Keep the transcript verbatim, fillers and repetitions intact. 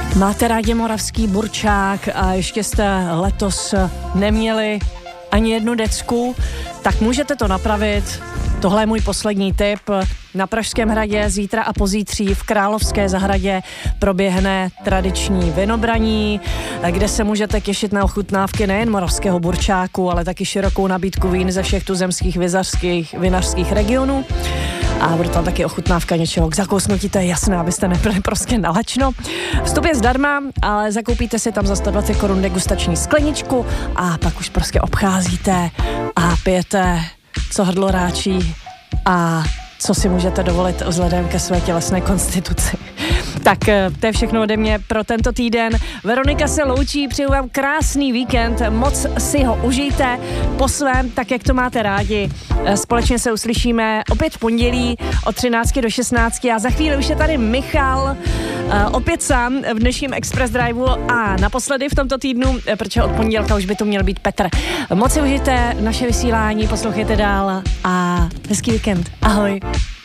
Máte rádi moravský burčák a ještě jste letos neměli ani jednu decku, tak můžete to napravit. Tohle je můj poslední tip. Na Pražském hradě zítra a pozítří v Královské zahradě proběhne tradiční vinobraní, kde se můžete těšit na ochutnávky nejen moravského burčáku, ale taky širokou nabídku vín ze všech tuzemských vizařských, vinařských regionů. A bude tam taky ochutnávka něčeho k zakousnutí, to je jasné, abyste nebyli prostě nalačno. Vstup je zdarma, ale zakoupíte si tam za sto dvacet korun degustační skleničku a pak už prostě obcházíte a pijete, co hrdlo ráčí a co si můžete dovolit vzhledem ke své tělesné konstituci. Tak to je všechno ode mě pro tento týden. Veronika se loučí, přeju vám krásný víkend, moc si ho užijte po svém, tak jak to máte rádi. Společně se uslyšíme opět v pondělí od třinácti do šestnácti a za chvíli už je tady Michal, opět sám v dnešním Express Driveu a naposledy v tomto týdnu, protože od pondělka už by to měl být Petr. Moc si užijte naše vysílání, poslouchejte dál a hezký víkend. Ahoj.